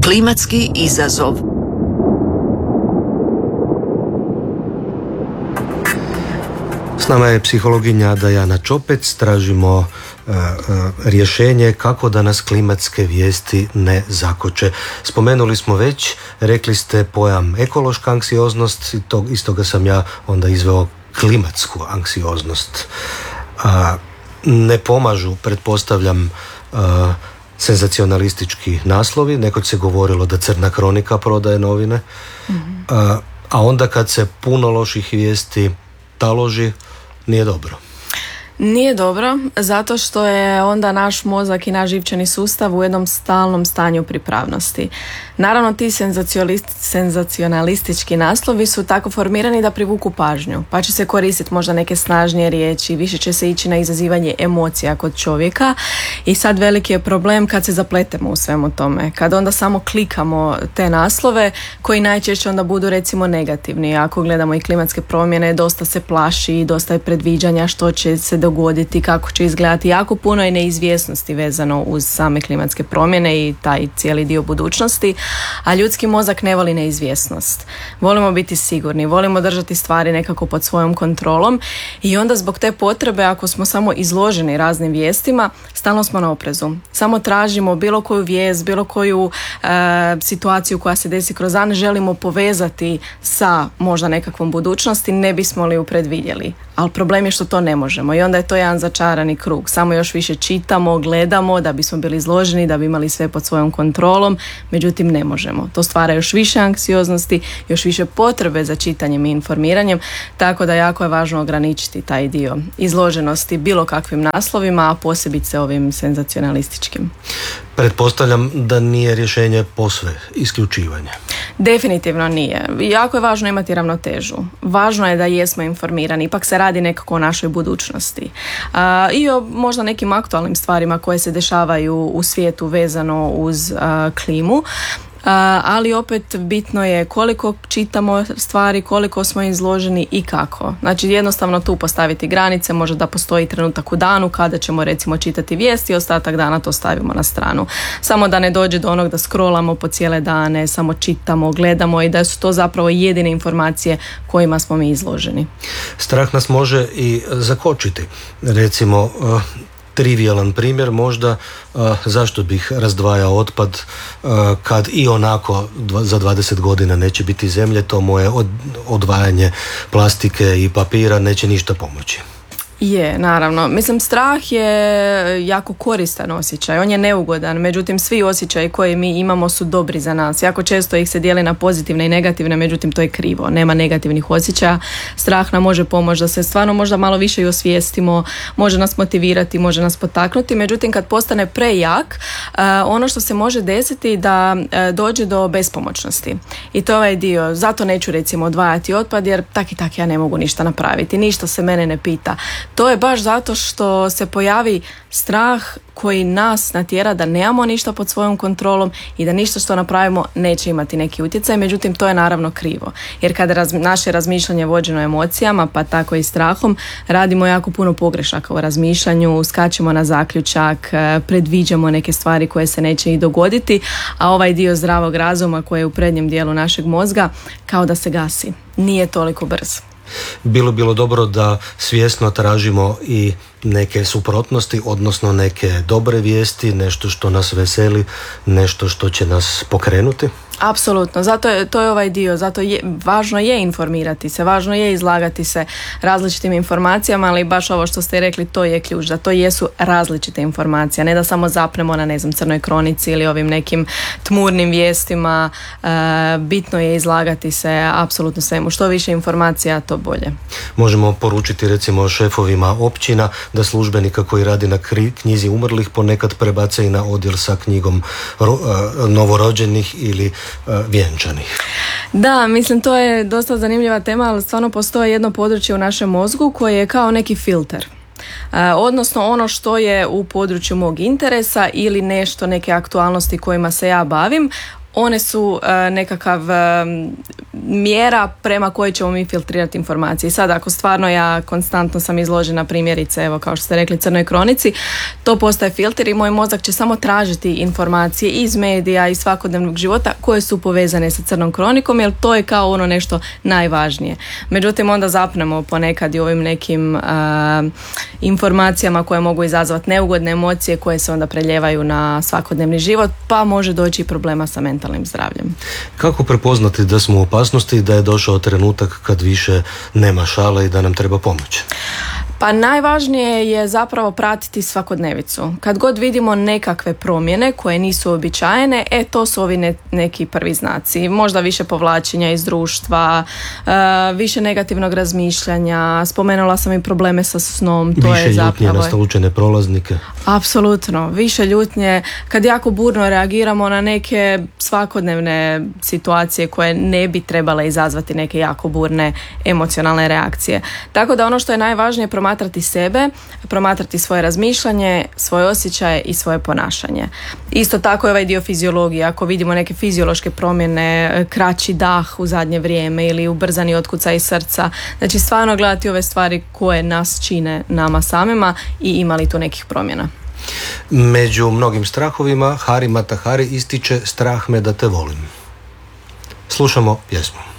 Klimatski izazov. S nama je psihologinja Dajana Čopec. Tražimo rješenje kako da nas klimatske vijesti ne zakoče. Spomenuli smo već, rekli ste pojam ekološka anksioznost i iz toga sam ja onda izveo klimatsku anksioznost. Ne pomažu, pretpostavljam, senzacionalistički naslovi. Nekoć se govorilo da Crna kronika prodaje novine. A onda kad se puno loših vijesti taloži, nije dobro. Nije dobro, zato što je onda naš mozak i naš živčani sustav u jednom stalnom stanju pripravnosti. Naravno, ti senzacionalistički naslovi su tako formirani da privuku pažnju, pa će se koristiti možda neke snažnije riječi, više će se ići na izazivanje emocija kod čovjeka i sad veliki je problem kad se zapletemo u svemu tome, kad onda samo klikamo te naslove koji najčešće onda budu recimo negativni. Ako gledamo i klimatske promjene, dosta se plaši, dosta je predviđanja što će se dogoditi, kako će izgledati, jako puno je neizvjesnosti vezano uz same klimatske promjene i taj cijeli dio budućnosti, a ljudski mozak ne voli neizvjesnost. Volimo biti sigurni, volimo držati stvari nekako pod svojom kontrolom i onda zbog te potrebe, ako smo samo izloženi raznim vijestima, stalno smo na oprezu. Samo tražimo bilo koju vijest, bilo koju situaciju koja se desi kroz dan, želimo povezati sa možda nekakvom budućnosti, ne bismo li ju predvidjeli. Ali problem je što to ne možemo i onda je to jedan začarani krug. Samo još više čitamo, gledamo da bismo bili izloženi, da bi imali sve pod svojom kontrolom, međutim ne možemo. To stvara još više anksioznosti, još više potrebe za čitanjem i informiranjem, tako da jako je važno ograničiti taj dio izloženosti bilo kakvim naslovima, a posebice ovim senzacionalističkim. Pretpostavljam da nije rješenje posve isključivanje. Definitivno nije. Jako je važno imati ravnotežu. Važno je da jesmo informirani, ipak se radi nekako o našoj budućnosti. I o možda nekim aktualnim stvarima koje se dešavaju u svijetu vezano uz klimu. Ali opet bitno je koliko čitamo stvari, koliko smo izloženi i kako. Znači jednostavno tu postaviti granice, možda da postoji trenutak u danu kada ćemo recimo čitati vijesti i ostatak dana to stavimo na stranu. Samo da ne dođe do onog da scrollamo po cijele dane, samo čitamo, gledamo i da su to zapravo jedine informacije kojima smo mi izloženi. Strah nas može i zakočiti. Recimo, trivijalan primjer možda, zašto bih razdvajao otpad kad i onako za 20 godina neće biti zemlje, to moje odvajanje plastike i papira neće ništa pomoći. Je, naravno. Mislim, strah je jako koristan osjećaj, on je neugodan, međutim svi osjećaji koje mi imamo su dobri za nas. Jako često ih se dijeli na pozitivne i negativne, međutim to je krivo, nema negativnih osjećaja. Strah nam može pomoći da se stvarno možda malo više i osvijestimo, može nas motivirati, može nas potaknuti, međutim kad postane prejak, ono što se može desiti da dođe do bespomoćnosti. I to je ovaj dio, zato neću recimo odvajati otpad jer tak ja ne mogu ništa napraviti, ništa se mene ne pita. To je baš zato što se pojavi strah koji nas natjera da nemamo ništa pod svojom kontrolom i da ništa što napravimo neće imati neki utjecaj, međutim to je naravno krivo. Jer kada naše razmišljanje vođeno emocijama, pa tako i strahom, radimo jako puno pogrešaka u razmišljanju, skačemo na zaključak, predviđamo neke stvari koje se neće i dogoditi, a ovaj dio zdravog razuma koji je u prednjem dijelu našeg mozga kao da se gasi. Nije toliko brz. Bilo dobro da svjesno tražimo i neke suprotnosti, odnosno neke dobre vijesti, nešto što nas veseli, nešto što će nas pokrenuti. Apsolutno, to je ovaj dio, važno je informirati se, važno je izlagati se različitim informacijama, ali baš ovo što ste rekli, to je ključ, da to jesu različite informacije, ne da samo zapnemo na Crnoj kronici ili ovim nekim tmurnim vijestima. Bitno je izlagati se apsolutno svemu, što više informacija to bolje. Možemo poručiti recimo šefovima općina da službenika koji radi na knjizi umrlih ponekad prebace i na odjel sa knjigom novorođenih ili vjenčanih. Da, mislim to je dosta zanimljiva tema, ali stvarno postoji jedno područje u našem mozgu koje je kao neki filter. Odnosno ono što je u području mog interesa ili neke aktualnosti kojima se ja bavim, one su nekakav mjera prema kojoj ćemo mi filtrirati informacije. I sad ako stvarno ja konstantno sam izložena primjerice, evo kao što ste rekli, crnoj kronici, to postaje filter i moj mozak će samo tražiti informacije iz medija i svakodnevnog života koje su povezane sa crnom kronikom, jer to je kao ono nešto najvažnije. Međutim, onda zapnemo ponekad i ovim nekim informacijama koje mogu izazvati neugodne emocije koje se onda preljevaju na svakodnevni život, pa može doći i problema sa mentalnim zdravljem. Kako prepoznati da smo u opasnosti i da je došao trenutak kad više nema šale i da nam treba pomoć? Pa najvažnije je zapravo pratiti svakodnevicu. Kad god vidimo nekakve promjene koje nisu uobičajene, to su ovi neki prvi znaci. Možda više povlačenja iz društva, više negativnog razmišljanja, spomenula sam i probleme sa snom. To više je zapravo ljutnje na slučajne prolaznike. Apsolutno, više ljutnje kad jako burno reagiramo na neke svakodnevne situacije koje ne bi trebale izazvati neke jako burne emocionalne reakcije. Tako da ono što je najvažnije, promatrati sebe, promatrati svoje razmišljanje, svoje osjećaje i svoje ponašanje. Isto tako je ovaj dio fiziologije. Ako vidimo neke fiziološke promjene, kraći dah u zadnje vrijeme ili ubrzani otkucaj srca, znači stvarno gledati ove stvari koje nas čine nama samima i ima li tu nekih promjena. Među mnogim strahovima Hari Mata Hari ističe strah me da te volim. Slušamo pjesmu.